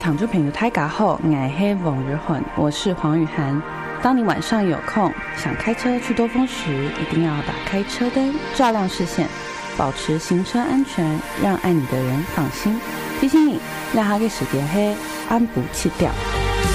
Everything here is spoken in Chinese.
躺住朋友太嘎后，爱黑往日混，我是黄雨涵。当你晚上有空想开车去兜风时，一定要打开车灯，照亮视线，保持行车安全，让爱你的人放心。提醒你，让他给时间黑，安不弃掉。